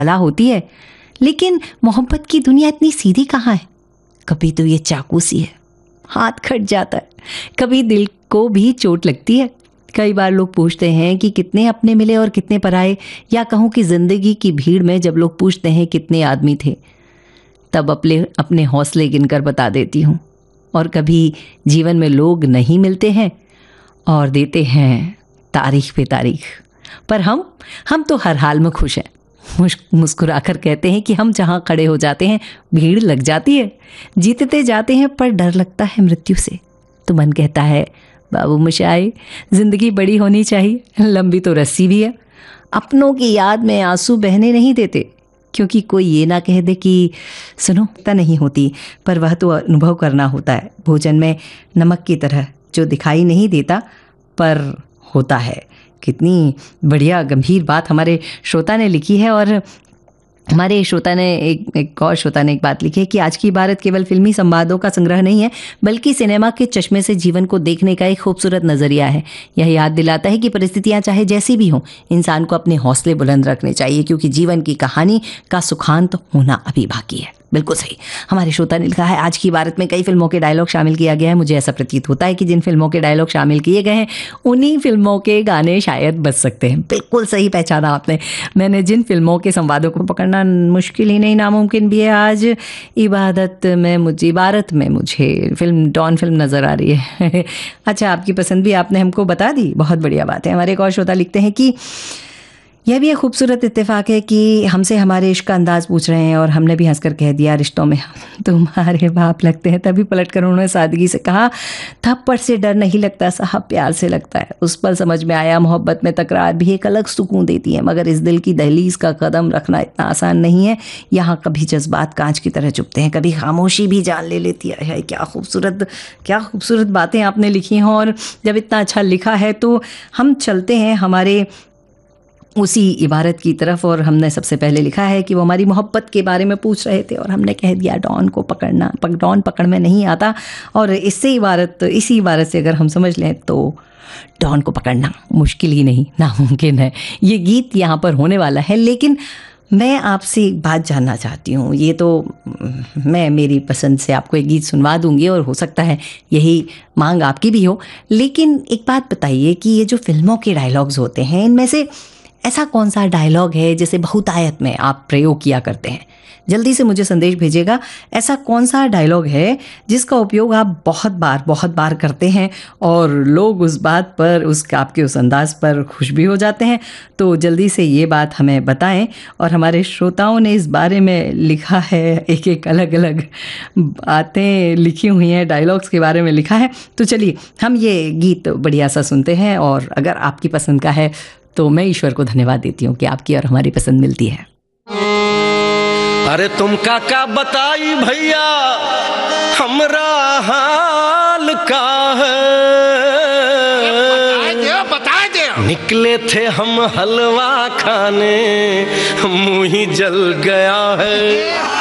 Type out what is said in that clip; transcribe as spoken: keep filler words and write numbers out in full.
कला होती है, लेकिन मोहब्बत की दुनिया इतनी सीधी कहाँ है। कभी तो ये चाकू सी है, हाथ कट जाता है, कभी दिल को भी चोट लगती है। कई बार लोग पूछते हैं कि कितने अपने मिले और कितने पराए, या कहूँ कि ज़िंदगी की भीड़ में जब लोग पूछते हैं कितने आदमी थे, तब अपने अपने हौसले गिनकर बता देती हूँ। और कभी जीवन में लोग नहीं मिलते हैं और देते हैं तारीख पे तारीख, पर हम हम तो हर हाल में खुश हैं। मुस्कुराकर कहते हैं कि हम जहाँ खड़े हो जाते हैं भीड़ लग जाती है। जीतते जाते हैं पर डर लगता है मृत्यु से। तो मन कहता है बाबू मुशाई, ज़िंदगी बड़ी होनी चाहिए, लंबी तो रस्सी भी है। अपनों की याद में आंसू बहने नहीं देते, क्योंकि कोई ये ना कह दे कि सुनो ता नहीं होती, पर वह तो अनुभव करना होता है। भोजन में नमक की तरह जो दिखाई नहीं देता पर होता है। कितनी बढ़िया गंभीर बात हमारे श्रोता ने लिखी है। और हमारे श्रोता ने एक एक और श्रोता ने एक बात लिखी है कि आज की भारत केवल फिल्मी संवादों का संग्रह नहीं है, बल्कि सिनेमा के चश्मे से जीवन को देखने का एक खूबसूरत नज़रिया है। यह याद दिलाता है कि परिस्थितियां चाहे जैसी भी हों, इंसान को अपने हौसले बुलंद रखने चाहिए, क्योंकि जीवन की कहानी का सुखांत होना अभी बाकी है। बिल्कुल सही। हमारे श्रोता ने लिखा है आज की भारत में कई फिल्मों के डायलॉग शामिल किया गया है। मुझे ऐसा प्रतीत होता है कि जिन फिल्मों के डायलॉग शामिल किए गए हैं उन्हीं फिल्मों के गाने शायद बच सकते हैं। बिल्कुल सही पहचाना आपने। मैंने जिन फिल्मों के संवादों को पकड़ना मुश्किल ही नहीं नामुमकिन भी है। आज इबादत में मुझे इबारत में मुझे फिल्म डॉन फिल्म नज़र आ रही है। अच्छा, आपकी पसंद भी आपने हमको बता दी, बहुत बढ़िया बात है। हमारे एक और श्रोता लिखते हैं कि यह भी एक खूबसूरत इत्तेफाक है कि हमसे हमारे इश्क का अंदाज़ पूछ रहे हैं और हमने भी हंसकर कह दिया रिश्तों में तुम्हारे बाप लगते हैं। तभी पलट कर उन्होंने सादगी से कहा थप्पड़ से डर नहीं लगता साहब, प्यार से लगता है। उस पर समझ में आया मोहब्बत में तकरार भी एक अलग सुकून देती है, मगर इस दिल की दहलीज का कदम रखना इतना आसान नहीं है। यहाँ कभी जज्बात कांच की तरह चुभते हैं, कभी खामोशी भी जान ले लेती है। क्या खूबसूरत क्या खूबसूरत बातें आपने लिखी हैं। और जब इतना अच्छा लिखा है तो हम चलते हैं हमारे उसी इबारत की तरफ। और हमने सबसे पहले लिखा है कि वो हमारी मोहब्बत के बारे में पूछ रहे थे और हमने कह दिया डॉन को पकड़ना पक, डॉन पकड़ में नहीं आता। और इससे इबारत इसी इबारत से अगर हम समझ लें तो डॉन को पकड़ना मुश्किल ही नहीं, नामुमकिन है। ये गीत यहाँ पर होने वाला है, लेकिन मैं आपसे एक बात जानना चाहती हूँ। ये तो मैं मेरी पसंद से आपको एक गीत सुनवा दूँगी और हो सकता है यही मांग आपकी भी हो, लेकिन एक बात बताइए कि ये जो फिल्मों के डायलॉग्स होते हैं इनमें से ऐसा कौन सा डायलॉग है जिसे बहुतायत में आप प्रयोग किया करते हैं? जल्दी से मुझे संदेश भेजिएगा। ऐसा कौन सा डायलॉग है जिसका उपयोग आप बहुत बार बहुत बार करते हैं और लोग उस बात पर उस आपके उस अंदाज पर खुश भी हो जाते हैं? तो जल्दी से ये बात हमें बताएं। और हमारे श्रोताओं ने इस बारे में लिखा है, एक एक अलग अलग बातें लिखी हुई हैं, डायलॉग्स के बारे में लिखा है। तो चलिए हम ये गीत बढ़िया सा सुनते हैं और अगर आपकी पसंद का है तो मैं ईश्वर को धन्यवाद देती हूँ कि आपकी और हमारी पसंद मिलती है। अरे तुम काका बताई भैया हमरा हाल का है, बता दे बता दे। निकले थे हम हलवा खाने मुंह ही जल गया है।